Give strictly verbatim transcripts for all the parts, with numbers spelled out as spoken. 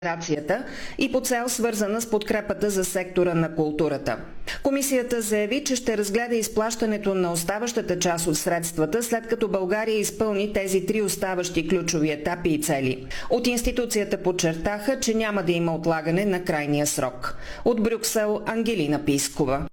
администрацията и по цел свързана с подкрепата за сектора на културата. Комисията заяви, че ще разгледа изплащането на оставащата част от средствата, след като България изпълни тези три оставащи ключови етапи и цели. От институцията подчертаха, че няма да има отлагане на крайния срок. От Брюксел, Ангелина Пискова.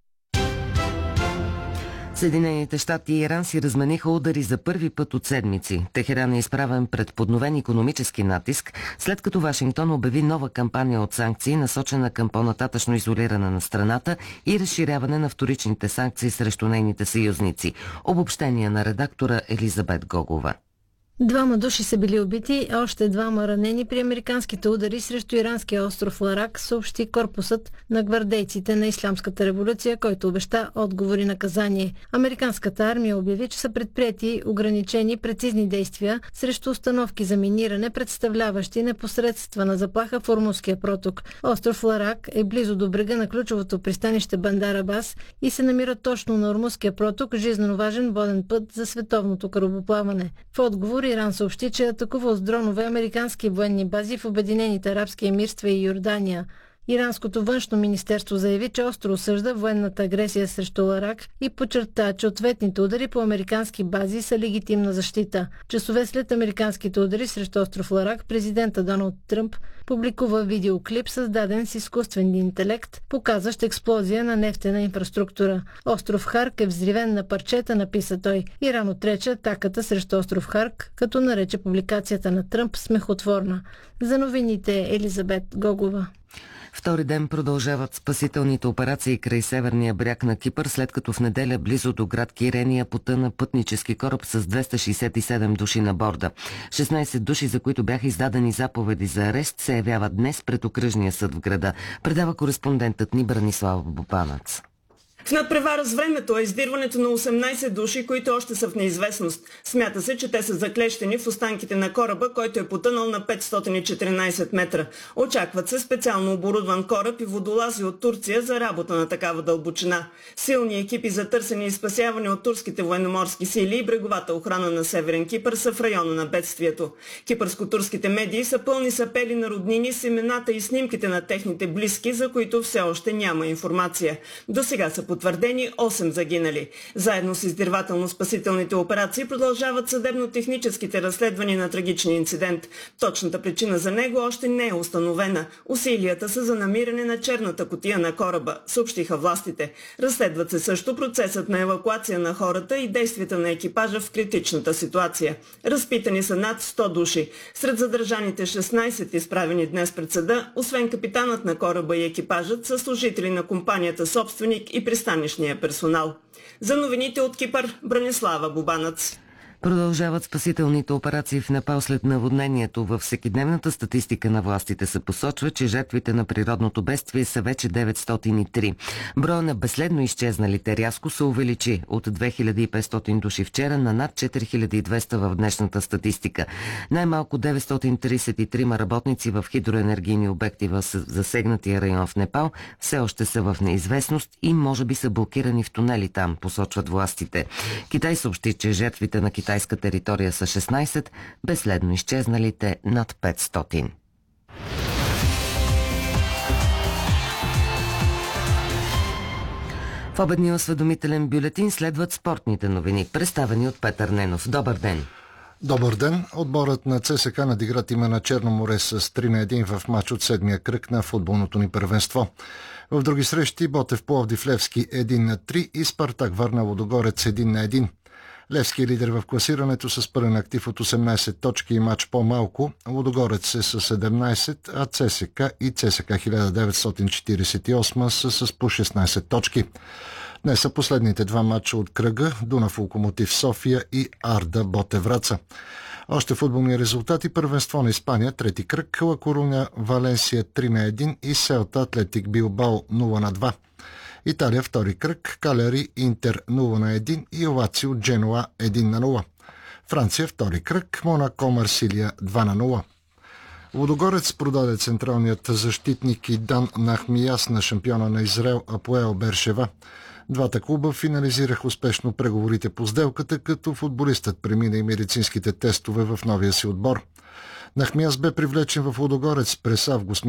Съединените щати и Иран си размениха удари за първи път от седмици. Техеран е изправен пред подновен икономически натиск, след като Вашингтон обяви нова кампания от санкции, насочена към по-нататъчно изолиране на страната и разширяване на вторичните санкции срещу нейните съюзници. Обобщение на редактора Елизабет Гогова. Двама души са били убити, а още двама ранени при американските удари срещу иранския остров Ларак, съобщи корпусът на гвардейците на Ислямската революция, който обеща отговори наказание. Американската армия обяви, че са предприети ограничени прецизни действия срещу установки за миниране, представляващи непосредствена заплаха в Ормузския проток. Остров Ларак е близо до брега на ключовото пристанище Бандар Абас и се намира точно на Ормузския проток, жизнено важен воден път за световното корабоплаване. В отговор Иран съобщи, че е атакувал с дронове американски военни бази в Обединените арабски емирства и Йордания. Иранското външно министерство заяви, че остро осъжда военната агресия срещу Ларак и подчерта, че ответните удари по американски бази са легитимна защита. Часове след американските удари срещу остров Ларак, президента Доналд Тръмп публикува видеоклип, създаден с изкуствен интелект, показващ експлозия на нефтена инфраструктура. Остров Харк е взривен на парчета, написа той. Иран отрече атаката срещу остров Харк, като нарече публикацията на Тръмп смехотворна. За новините Елизабет Гогова. Втори ден продължават спасителните операции край северния бряг на Кипър, след като в неделя близо до град Кирения потъна пътнически кораб с двеста шейсет и седем души на борда. шестнайсет души, за които бяха издадени заповеди за арест, се явяват днес пред окръжния съд в града. Предава кореспондентът ни Бранислава Бобанац. В надпревара с времето е издирването на осемнайсет души, които още са в неизвестност. Смята се, че те са заклещени в останките на кораба, който е потънал на петстотин и четиринайсет метра. Очакват се специално оборудван кораб и водолази от Турция за работа на такава дълбочина. Силни екипи за търсене и спасяване от турските военноморски сили и бреговата охрана на Северен Кипър са в района на бедствието. Кипърско-турските медии са пълни с апели на роднини с имената и снимките на техните близки, за които все още няма информация. До сега са потвърдени осем загинали. Заедно с издирвателно-спасителните операции продължават съдебно-техническите разследвания на трагичния инцидент. Точната причина за него още не е установена. Усилията са за намиране на черната кутия на кораба, съобщиха властите. Разследват се също процесът на евакуация на хората и действията на екипажа в критичната ситуация. Разпитани са над сто души. Сред задържаните шестнайсет, изправени днес пред съда, освен капитанът на кораба и екипажът, са служители на компанията собственик и пристанищния персонал. За новините от Кипър, Бранислава Бобанац. Продължават спасителните операции в Непал след наводнението. Във всекидневната статистика на властите се посочва, че жертвите на природното бедствие са вече деветстотин и три. Броя на безследно изчезналите рязко се увеличи от две хиляди и петстотин души вчера на над четири хиляди и двеста в днешната статистика. Най-малко деветстотин трийсет и три работници в хидроенергийни обекти в засегнатия район в Непал все още са в неизвестност и може би са блокирани в тунели там, посочват властите. Китай съобщи, че жертвите на китайска територия са шестнайсет, безследно изчезналите над петстотин. В обедния осведомителен бюлетин следват спортните новини, представени от Петър Ненов. Добър ден! Добър ден! Отборът на ЦСКА надигра тима на Черно море с три на едно в матч от седмия кръг на футболното ни първенство. В други срещи Ботев Пловдив Левски едно на три и Спартак Варна Лудогорец едно на едно. Левски е лидер в класирането с пълен актив от осемнайсет точки и матч по-малко. Лудогорец е с седемнайсет, а ЦСКА и ЦСКА хиляда деветстотин четирийсет и осем са с по шестнайсет точки. Днес са последните два матча от кръга: Дунав Локомотив София и Арда Ботев Враца. Още футболни резултати: първенство на Испания, трети кръг, Ла Коруня Валенсия три на едно и Селта Атлетик Билбао нула на два. Италия втори кръг, Калери Интер нула на едно и Лацио Дженуа едно на нула. Франция втори кръг, Монако Марсилия два на нула. Лудогорец продаде централният защитник Идан Нахмияс на шампиона на Израел Апоел Бершева. Двата клуба финализираха успешно преговорите по сделката, като футболистът премина и медицинските тестове в новия си отбор. Нахмияс бе привлечен в Лудогорец през август